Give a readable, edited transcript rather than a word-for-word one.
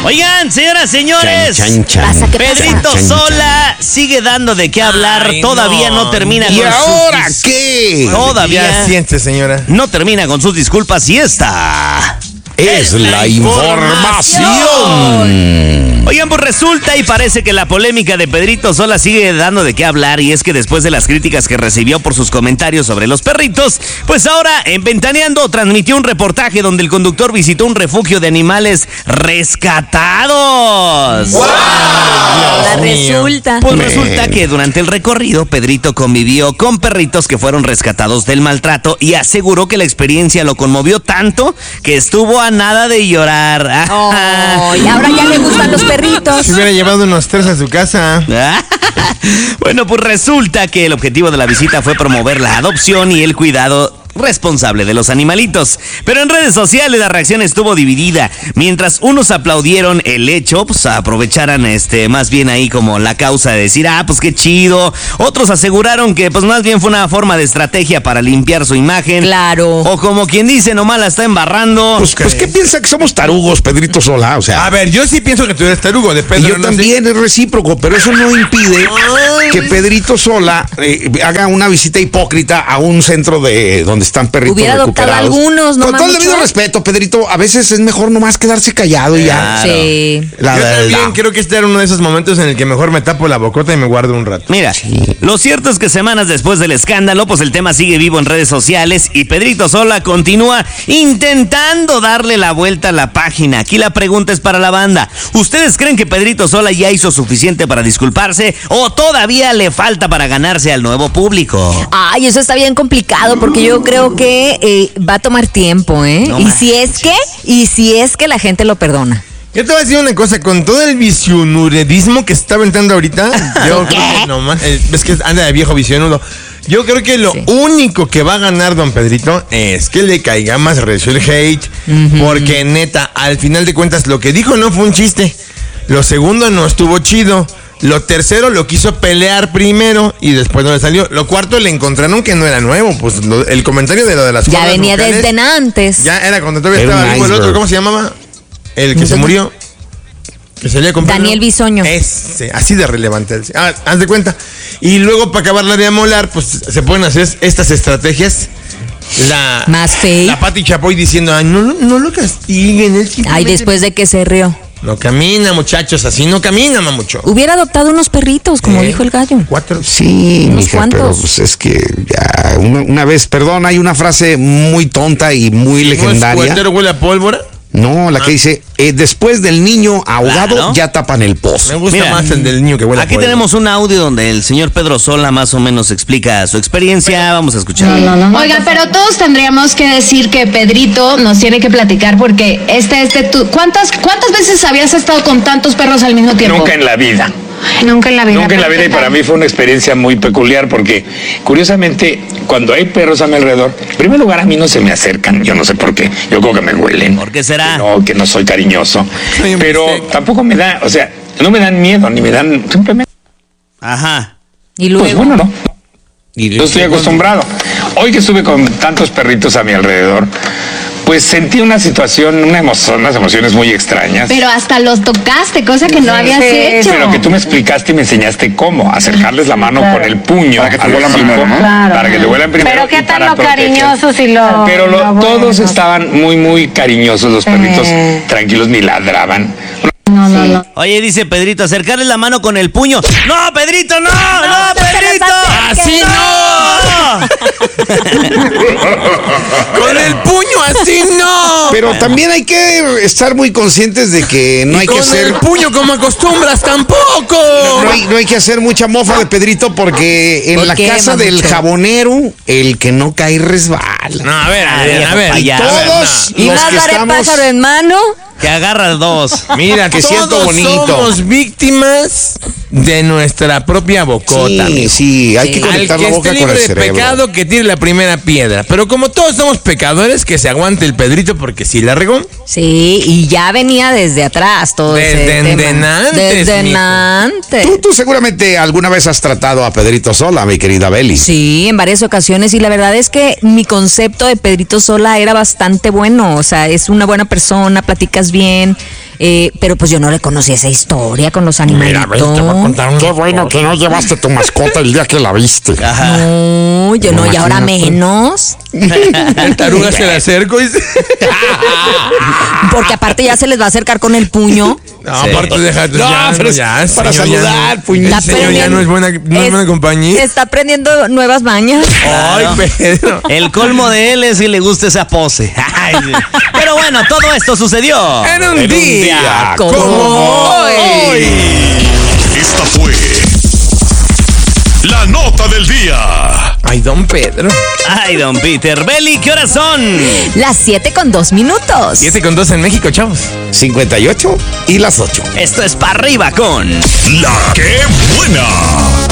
Oigan, señoras, señores, Pedrito Sola sigue dando de qué hablar. Todavía no termina con sus... ¿Y ahora qué? Todavía siente, señora. No termina con sus disculpas y esta es la información. Oigan, pues resulta y parece que la polémica de Pedrito Sola sigue dando de qué hablar, y es que después de las críticas que recibió por sus comentarios sobre los perritos, pues ahora en Ventaneando transmitió un reportaje donde el conductor visitó un refugio de animales rescatados. ¡Wow! Resulta. Pues resulta que durante el recorrido Pedrito convivió con perritos que fueron rescatados del maltrato y aseguró que la experiencia lo conmovió tanto que estuvo a nada de llorar. Oh, y ahora ya le gustan los perritos. Se hubiera llevado unos 3 a su casa. Bueno, pues resulta que el objetivo de la visita fue promover la adopción y el cuidado responsable de los animalitos. Pero en redes sociales la reacción estuvo dividida. Mientras unos aplaudieron el hecho, pues aprovecharan más bien ahí como la causa de decir, pues qué chido. Otros aseguraron que pues más bien fue una forma de estrategia para limpiar su imagen. Claro. O como quien dice, nomás la está embarrando. Pues ¿qué piensa que somos tarugos, Pedrito Sola? O sea, a ver, yo sí pienso que tú eres tarugo, depende. Y yo también, es recíproco, pero eso no impide que Pedrito Sola haga una visita hipócrita a un centro de donde están perritos hubiera recuperados. Adoptado algunos, con todo el debido respeto, Pedrito, a veces es mejor nomás quedarse callado y ya. Sí. Yo también creo que este era uno de esos momentos en el que mejor me tapo la bocota y me guardo un rato. Mira, lo cierto es que semanas después del escándalo, pues el tema sigue vivo en redes sociales y Pedrito Sola continúa intentando darle la vuelta a la página. Aquí la pregunta es para la banda. ¿Ustedes creen que Pedrito Sola ya hizo suficiente para disculparse o todavía le falta para ganarse al nuevo público? Ay, eso está bien complicado porque yo creo que va a tomar tiempo, ¿eh? No y si es que la gente lo perdona. Yo te voy a decir una cosa, con todo el visionuredismo que se está aventando ahorita, yo creo que nomás, es que anda de viejo visionudo. Yo creo que lo único que va a ganar don Pedrito es que le caiga más recio el hate, porque neta, al final de cuentas, lo que dijo no fue un chiste. Lo segundo no estuvo chido. Lo tercero lo quiso pelear primero y después no le salió. Lo cuarto le encontraron que no era nuevo. Pues el comentario de lo de las ya cuerdas venía vocales, desde antes. Ya era cuando todavía estaba vivo el otro. ¿Cómo se llamaba? El que se murió. Que salía con Daniel Bisoño. Así de relevante. Haz de cuenta. Y luego para acabarla de amolar, pues se pueden hacer estas estrategias. Más fake. La Pati Chapoy diciendo, ay, no lo castiguen. Ay, después de que se rió. No camina, muchachos, así no camina, mamucho. Hubiera adoptado unos perritos, como dijo el gallo. 4. Sí, mija, pero pues es que ya una vez, perdón, hay una frase muy tonta y muy legendaria. ¿No es cuétero huele a pólvora? No, la que dice, después del niño ahogado, ya tapan el pozo. Me gusta más el del niño que huele a aquí pólvora. tenemos un audio donde el señor Pedro Sola más o menos explica su experiencia. Vamos a escuchar. Oiga, pero todos tendríamos que decir que Pedrito nos tiene que platicar porque ¿cuántas veces habías estado con tantos perros al mismo tiempo? Nunca en la vida. Nunca en la vida. Nunca en la vida, y para mí fue una experiencia muy peculiar porque, curiosamente, cuando hay perros a mi alrededor, en primer lugar a mí no se me acercan, yo no sé por qué, yo creo que me huelen. ¿Por qué será? Que no soy cariñoso, pero tampoco me da, o sea, no me dan miedo, ni me dan, simplemente... Ajá. Y luego... Pues bueno, no. Yo estoy acostumbrado. Hoy que estuve con tantos perritos a mi alrededor, pues sentí una situación, unas emociones muy extrañas. Pero hasta los tocaste, cosa que no habías hecho. Pero que tú me explicaste y me enseñaste cómo, acercarles la mano con el puño. Para que te huelan primero, ¿no? Claro. Para que te huelan primero. Pero qué tal lo cariñosos y lo... Pero todos estaban muy, muy cariñosos, los perritos tranquilos, ni ladraban. No. Oye, dice Pedrito, acercarle la mano con el puño. ¡No, Pedrito, no! ¡No, Pedrito! ¡Así no! ¡Con el puño así no! Pero también hay que estar muy conscientes de que no hay que hacer... Con el puño como acostumbras tampoco. No hay que hacer mucha mofa de Pedrito porque en la casa del jabonero, el que no cae resbala. No, a ver. Y todos ¿Y los más que daré estamos... pájaro en mano? Que agarra dos. Mira, que siento todos bonito. somos víctimas de nuestra propia bocota. Sí, hay que conectar la boca con el libre de cerebro. pecado, que tire la primera piedra. Pero como todos somos pecadores, que se aguante el Pedrito porque sí la regó. Sí, y ya venía desde atrás todo Desde ese tema. antes, Desde mijo. antes. Tú seguramente alguna vez has tratado a Pedrito Sola, mi querida Beli. Sí, en varias ocasiones, y la verdad es que mi concepto de Pedrito Sola era bastante bueno. O sea, es una buena persona, platicas bien. pero pues yo no le conocí esa historia con los animalitos. Mira, ves, te voy a contar un... Qué bueno que no llevaste tu mascota el día que la viste. No, yo no, y ahora menos. Taruga se le acerco y... Porque aparte ya se les va a acercar con el puño. No, aparte deja... No, pero es para saludar, puñito. El señor ya no es buena compañía. Está aprendiendo nuevas mañas. Ay, Pedro. El colmo de él es si le gusta esa pose. Ay, sí. Pero bueno, todo esto sucedió En un día como hoy. Esta fue la nota del día. Ay, don Pedro. Ay, don Peter. Beli, ¿qué horas son? Las 7:02. 7:02 en México, chavos. 58 y las 8. Esto es Pa' Arriba con... La que buena.